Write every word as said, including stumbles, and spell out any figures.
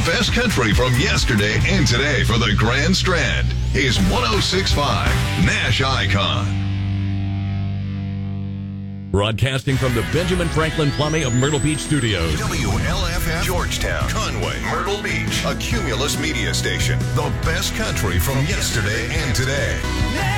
best country from yesterday and today for the Grand Strand is one oh six point five Nash Icon. Broadcasting from the Benjamin Franklin Plumbing of Myrtle Beach Studios. W L F F Georgetown, Conway, Myrtle Beach, a Cumulus media station. The best country from yesterday and today.